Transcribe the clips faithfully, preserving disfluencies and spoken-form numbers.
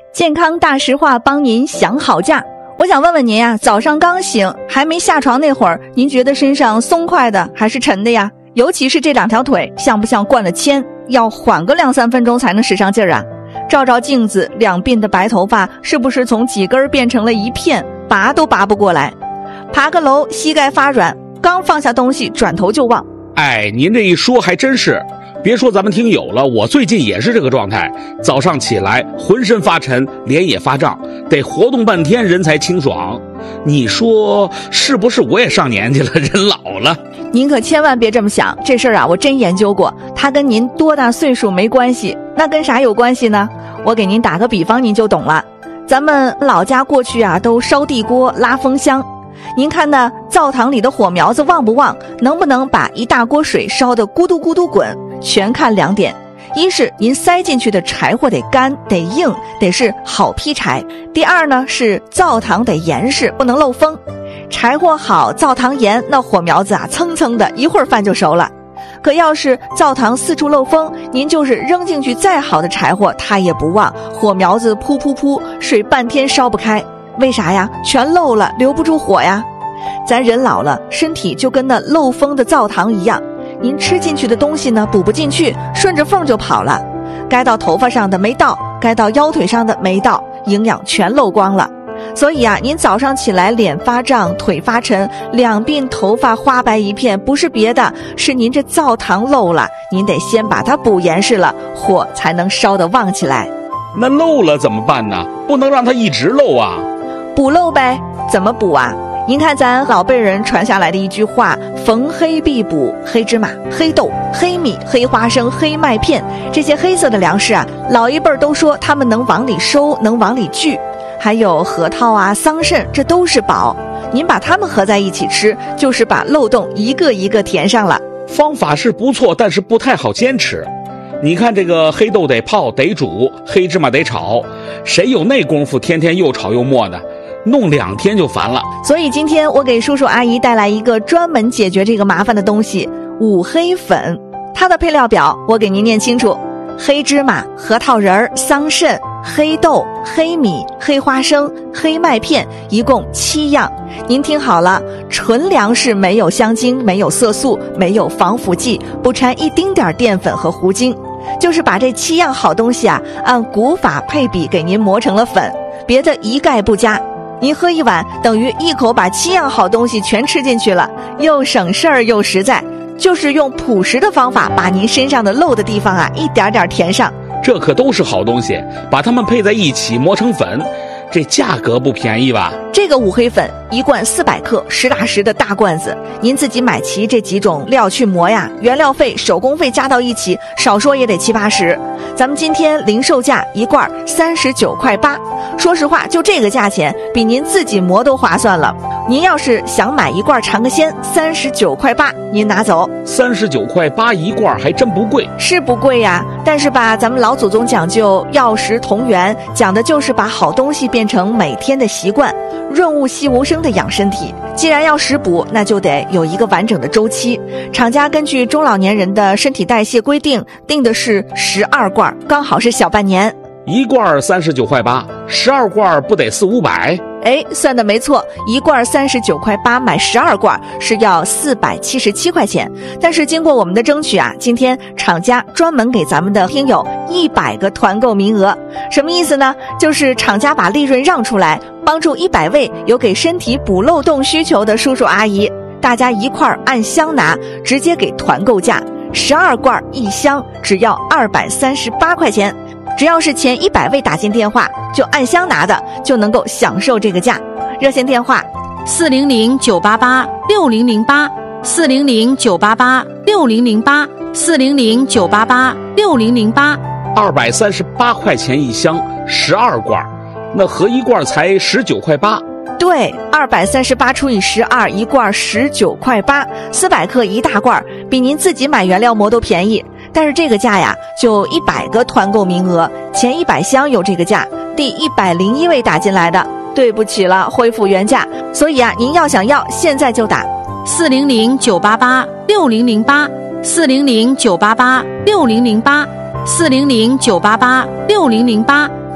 健康大实话，帮您想好价。我想问问您呀，早上刚醒还没下床那会儿，您觉得身上松快的还是沉的呀？尤其是这两条腿，像不像灌了铅，要缓个两三分钟才能使上劲儿啊？照照镜子，两鬓的白头发是不是从几根变成了一片，拔都拔不过来？爬个楼，膝盖发软，刚放下东西，转头就忘。 哎，您这一说还真是，别说咱们听友了，我最近也是这个状态，早上起来浑身发沉，脸也发胀，得活动半天人才清爽。你说是不是我也上年纪了，人老了？ 您可千万别这么想，这事儿啊我真研究过，它跟您多大岁数没关系。那跟啥有关系呢？我给您打个比方您就懂了。咱们老家过去啊都烧地锅拉风箱，您看那灶堂里的火苗子旺不旺，能不能把一大锅水烧得咕嘟咕嘟滚，全看两点。一是您塞进去的柴火得干得硬，得是好劈柴。第二呢是灶堂得严实，不能漏风。柴火好，灶堂严，那火苗子啊蹭蹭的一会儿饭就熟了。可要是灶堂四处漏风，您就是扔进去再好的柴火它也不旺，火苗子噗噗噗，水半天烧不开。为啥呀？全漏了，留不住火呀。咱人老了，身体就跟那漏风的灶堂一样，您吃进去的东西呢补不进去，顺着缝就跑了，该到头发上的没到，该到腰腿上的没到，营养全漏光了。所以啊，您早上起来脸发胀，腿发沉，两鬓头发花白一片，不是别的，是您这灶堂漏了，您得先把它补严实了，火才能烧得旺起来。 那漏了怎么办呢？不能让它一直漏啊。 补漏呗。怎么补啊？您看咱老辈人传下来的一句话，逢黑必补，黑芝麻、黑豆、黑米、黑花生、黑麦片，这些黑色的粮食啊，老一辈儿都说他们能往里收，能往里聚。还有核桃啊、桑葚，这都是宝。您把它们合在一起吃，就是把漏洞一个一个填上了。 方法是不错，但是不太好坚持。你看这个黑豆得泡得煮，黑芝麻得炒，谁有那功夫天天又炒又磨呢？弄两天就烦了。 所以今天我给叔叔阿姨带来一个专门解决这个麻烦的东西——五黑粉。它的配料表我给您念清楚：黑芝麻、核桃仁、桑葚、黑豆、黑米、黑花生、黑麦片，一共七样。您听好了，纯粮食，没有香精，没有色素，没有防腐剂，不掺一丁点淀粉和糊精，就是把这七样好东西啊，按古法配比给您磨成了粉，别的一概不加。您喝一碗，等于一口把七样好东西全吃进去了，又省事儿又实在，就是用朴实的方法把您身上的漏的地方啊一点点填上。 这可都是好东西，把它们配在一起磨成粉，这价格不便宜吧？ 这个五黑粉一罐四百克，实打实的大罐子，您自己买齐这几种料去磨呀，原料费、手工费加到一起，少说也得七八十。咱们今天零售价一罐三十九块八，说实话，就这个价钱，比您自己磨都划算了。您要是想买一罐尝个鲜，三十九块八，您拿走。 三十九块八一罐还真不贵， 是不贵呀，但是吧，咱们老祖宗讲究药食同源，讲的就是把好东西变成每天的习惯，润物细无声的养身体。既然要食补，那就得有一个完整的周期。厂家根据中老年人的身体代谢规定，定的是十二罐，刚好是小半年。 一罐三十九块八，十二罐不得四五百？ 哎，算的没错，一罐三十九块八，买十二罐是要四百七十七块钱。但是经过我们的争取啊，今天厂家专门给咱们的听友一百个团购名额。什么意思呢？就是厂家把利润让出来，帮助一百位有给身体补漏洞需求的叔叔阿姨，大家一块按箱拿，直接给团购价，十二罐一箱，只要二百三十八块钱。只要是前一百位打进电话就按箱拿的，就能够享受这个价。热线电话四零零九八八六零零八，四零零九八八六零零八，四零零九八八六零零八。 二百三十八块钱一箱，十二罐，那合一罐才十九块八。 对，二百三十八除以十二，一罐十九块八，四百克一大罐，比您自己买原料磨都便宜。但是这个价呀，就一百个团购名额，前一百箱有这个价，第一百零一位打进来的，对不起了，恢复原价。所以啊，您要想要，现在就打四零零九八八六零零八，四零零九八八六零零八，四零零九八八六零零八。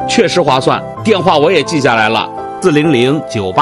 确实划算。电话我也记下来了，四零零九八。